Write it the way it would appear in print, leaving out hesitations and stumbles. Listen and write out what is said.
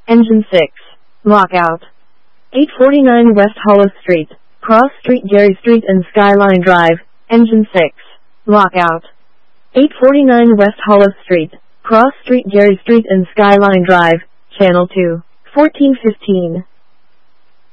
Engine 6. Lockout. 849 West Hollis Street, Cross Street, Gary Street and Skyline Drive, Engine 6. Lockout. 849 West Hollis Street, Cross Street, Gary Street and Skyline Drive, Channel 2. 1415.